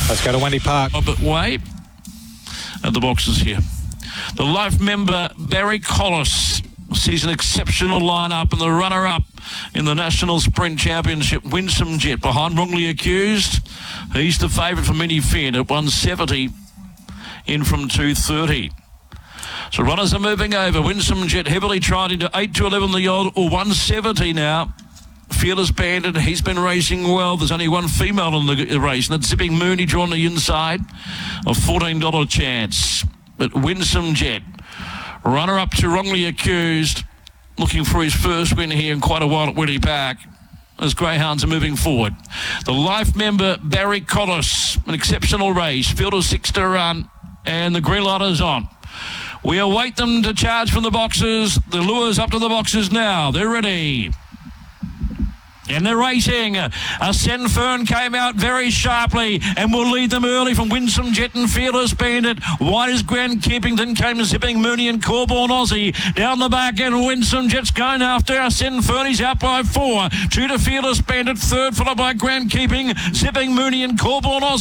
Let's go to Wendy Park. Robert Way at the boxes here. The life member Barry Collis sees an exceptional lineup, and the runner-up in the National Sprint Championship, Winsome Jet, behind Wrongly Accused. He's the favourite for Mini Finn at 170, in from 230. So runners are moving over. Winsome Jet heavily tried into 8 to 11 the odd, or 170 now. Fearless Bandit, he's been racing well. There's only one female in the race, and that's Zipping Mooney drawn the inside. A $14 chance. But Winsome Jet, runner up to Wrongly Accused, looking for his first win here in quite a while at Wendy Park, as greyhounds are moving forward. The life member Barry Collis, an exceptional race, field of 6 to run, and the green light is on. We await them to charge from the boxes. The lure's up to the boxes now. They're ready. And they're racing. Ascend Fern came out very sharply and will lead them early from Winsome Jet and Fearless Bandit. Wide is Grand Keeping, then came Zipping Mooney and Corborn Aussie. Down the back end, Winsome Jet's going after Ascend Fern. He's out by 4. 2 to Fearless Bandit, third followed by Grand Keeping, Zipping Mooney and Corborn Aussie.